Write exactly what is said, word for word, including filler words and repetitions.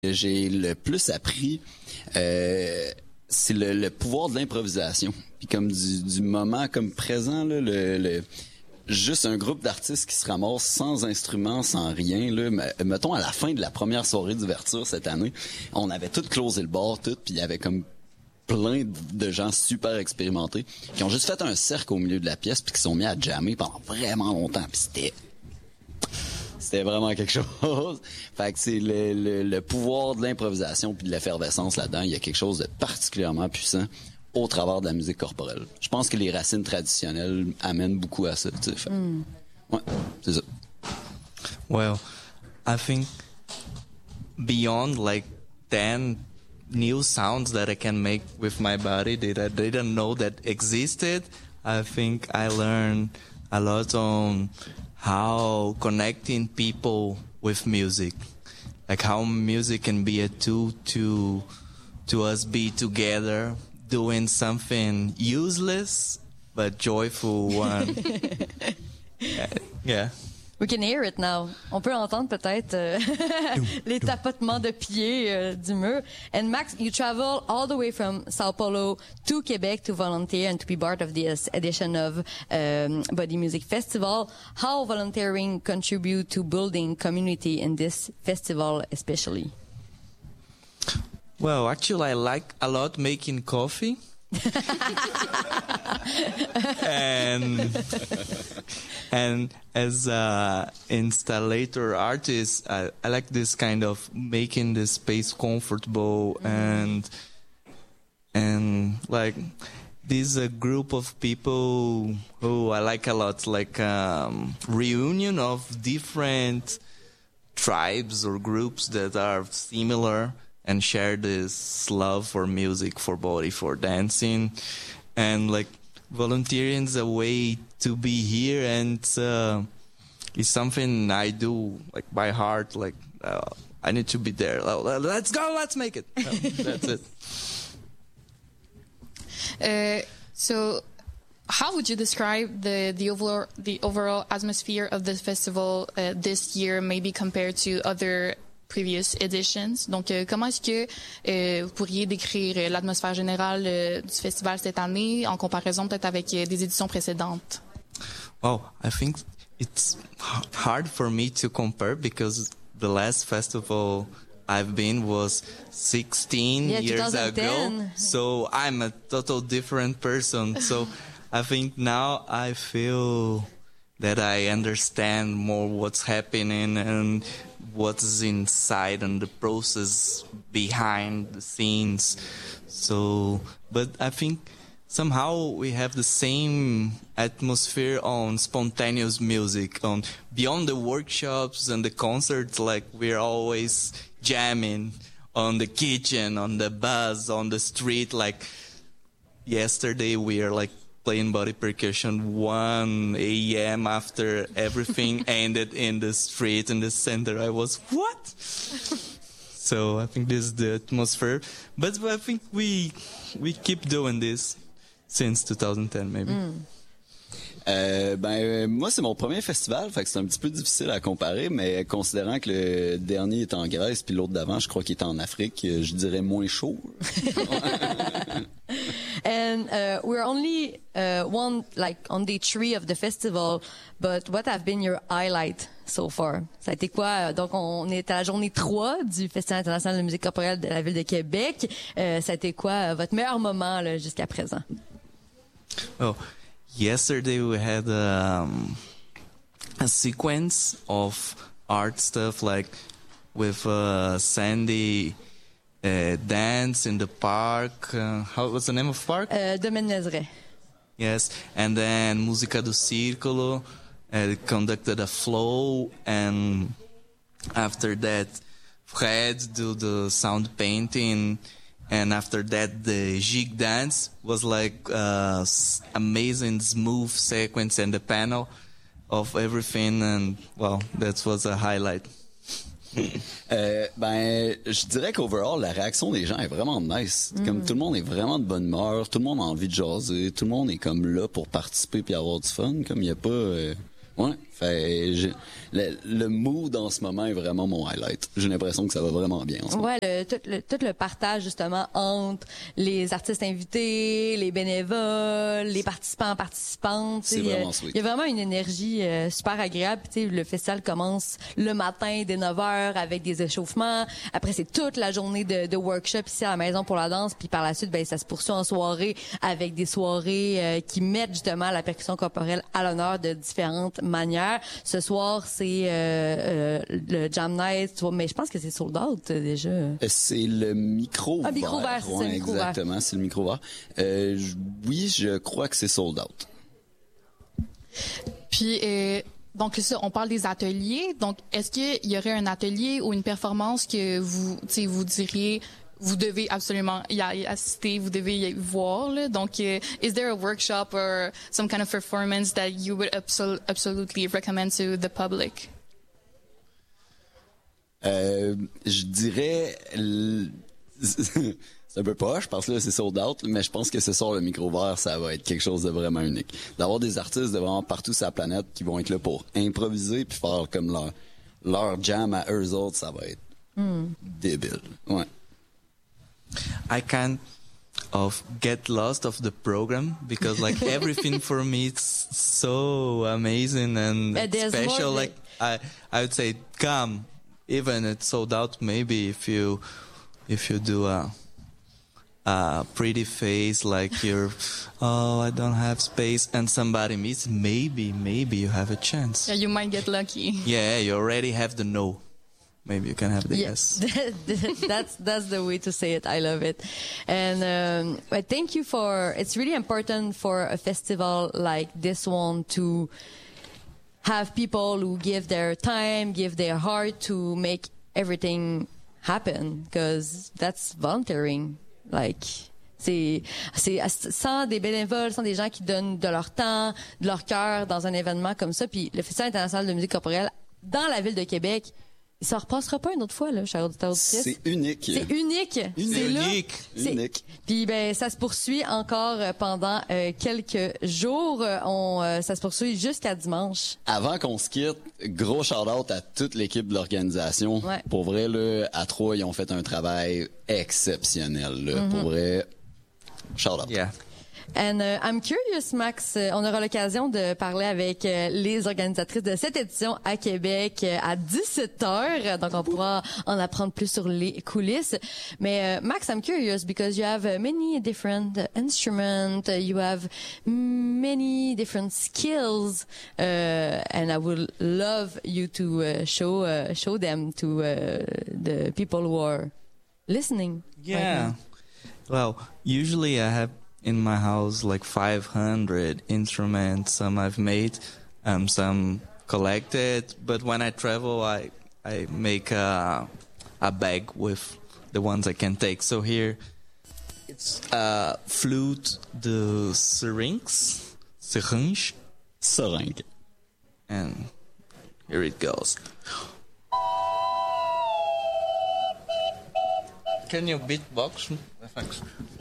j'ai le plus appris, euh, c'est le, le pouvoir de l'improvisation. Puis comme du, du moment comme présent, là, le, le juste un groupe d'artistes qui se ramassent sans instruments, sans rien. Là, mettons à la fin de la première soirée d'ouverture cette année, on avait tout closé le bar, tout, puis il y avait comme plein de gens super expérimentés qui ont juste fait un cercle au milieu de la pièce puis qui sont mis à jammer pendant vraiment longtemps. Puis c'était c'était vraiment quelque chose. Fait que c'est le, le, le pouvoir de l'improvisation puis de l'effervescence là-dedans. Il y a quelque chose de particulièrement puissant au travers de la musique corporelle. Je pense que les racines traditionnelles amènent beaucoup à ça. Tu sais. Fait, mm. Ouais, c'est ça. Well, I think beyond like ten new sounds that I can make with my body that I didn't know that existed, I think I learned a lot on how connecting people with music, like how music can be a tool to to us be together doing something useless but joyful one. Yeah. We can hear it now. On peut entendre peut-être euh, les tapotements de pieds euh, du mur. And Max, you travel all the way from Sao Paulo to Quebec to volunteer and to be part of this edition of um, Body Music Festival. How volunteering contribute to building community in this festival especially? Well, actually, I like a lot making coffee. and and as a installator artist, I, I like this kind of making the space comfortable mm. and and like this a group of people who I like a lot, like um, reunion of different tribes or groups that are similar and share this love for music, for body, for dancing. And like volunteering is a way to be here, and uh, it's something I do like by heart. Like uh, I need to be there. Let's go, let's make it. No, that's it. Uh, so how would you describe the the overall the overall atmosphere of the festival uh, this year, maybe compared to other previous editions? Donc, euh, comment est-ce que euh, vous pourriez décrire l'atmosphère générale euh, du festival cette année en comparaison peut-être avec euh, des éditions précédentes? Oh, I think it's hard for me to compare because the last festival I've been was sixteen yeah, years twenty ten ago. So I'm a total different person. So I think now I feel that I understand more what's happening and what's inside and the process behind the scenes. So, but I think somehow we have the same atmosphere on spontaneous music, on beyond the workshops and the concerts. Like we're always jamming on the kitchen, on the bus, on the street. Like yesterday we are like playing body percussion one a.m. after everything ended in the street in the center. I was, what? So I think this is the atmosphere. But I think we we keep doing this since twenty ten, maybe. Mm. Euh, ben moi c'est mon premier festival, fait que c'est un petit peu difficile à comparer, mais considérant que le dernier est en Grèce puis l'autre d'avant je crois qu'il est en Afrique, je dirais moins chaud. And uh, we're only uh, one like on day three of the festival, but what have been your highlight so far? Ça a été quoi? Donc on est à la journée trois du Festival international de musique corporelle de la ville de Québec. Euh, ça a été quoi votre meilleur moment là, jusqu'à présent? Oh. Yesterday we had um, a sequence of art stuff, like with uh, Sandy uh, dance in the park. Uh, how was the name of the park? Uh, Domaine Mézeray. Yes, and then Música do Círculo uh, conducted a flow, and after that, Fred do the sound painting. And after that, the jig dance was like uh, amazing, smooth sequence and the panel of everything. And, well, that was a highlight. euh, ben, je dirais qu'overall, la réaction des gens est vraiment nice. Mm. Comme tout le monde est vraiment de bonne humeur, tout le monde a envie de jaser, tout le monde est comme là pour participer puis avoir du fun. Comme il n'y a pas... Euh... Ouais, Fait, j'ai- le, le mood en ce moment est vraiment mon highlight. J'ai l'impression que ça va vraiment bien en ce moment. Ouais, le, tout, le, tout le partage justement entre les artistes invités, les bénévoles, les participants, participantes. C'est tu sais, vraiment euh, sweet. Il y a vraiment une énergie euh, super agréable. Tu sais, le festival commence le matin dès neuf heures avec des échauffements. Après, c'est toute la journée de, de workshop ici à la Maison pour la danse. Puis par la suite, ben ça se poursuit en soirée avec des soirées euh, qui mettent justement la percussion corporelle à l'honneur de différentes manières. Ce soir, c'est euh, euh, le Jam Night, tu vois, mais je pense que c'est sold out euh, déjà. Euh, C'est le micro Ah, micro vert, c'est ça, Ouais, le micro vert. exactement, c'est le micro vert. Euh, je- oui, je crois que c'est sold out. Puis, euh, donc ça, on parle des ateliers. Donc, est-ce qu'il y aurait un atelier ou une performance que vous, tu sais, vous diriez, vous devez absolument y a- y assister, vous devez y voir, là. Donc, euh, is there a workshop or some kind of performance that you would absol- absolutely recommend to the public? Euh, je dirais... l- c'est un peu poche parce que là, c'est sold out, mais je pense que ce soir, le micro vert, ça va être quelque chose de vraiment unique. D'avoir des artistes de vraiment partout sur la planète qui vont être là pour improviser puis faire comme leur, leur jam à eux autres, ça va être débile. Ouais. I kind of get lost of the program because like everything for me it's so amazing and But there's special. more Like I, I would say, come, even it's sold out. Maybe if you, if you do a, a pretty face like you're, oh, I don't have space, and somebody meets, maybe, maybe you have a chance. Yeah, you might get lucky. Yeah, you already have the no. Maybe you can have the yes. that's that's the way to say it. I love it, and um, I thank you for. It's really important for a festival like this one to have people who give their time, give their heart to make everything happen, because that's volunteering. Like. C'est, c'est sans des bénévoles, sans des gens qui donnent de leur temps, de leur cœur dans un événement comme ça. Puis le Festival international de musique corporelle dans la ville de Québec, il s'en repassera pas une autre fois, là, cher auditeur auditrice. C'est unique. C'est unique. C'est là. Unique. C'est- Unique. Puis ben ça se poursuit encore euh, pendant euh, quelques jours. Euh, On, euh, ça se poursuit jusqu'à dimanche. Avant qu'on se quitte, gros shout-out à toute l'équipe de l'organisation. Ouais. Pour vrai, là, à trois, ils ont fait un travail exceptionnel. Là. Pour vrai, shout-out. Yeah. And uh, I'm curious, Max, euh, on aura l'occasion de parler avec euh, les organisatrices de cette édition à Québec euh, à dix-sept heures. Donc, on pourra en apprendre plus sur les coulisses. Mais uh, Max, I'm curious because you have uh, many different uh, instruments, uh, you have many different skills, uh, and I would love you to uh, show uh, show them to uh, the people who are listening. right Yeah. now. Well, usually I have in my house like five hundred instruments. Some I've made, um, some collected. But when I travel, I I make a a bag with the ones I can take. So here, it's uh, flute, the syrinx, syringe, Seringue. and here it goes. Can you beatbox? Thanks.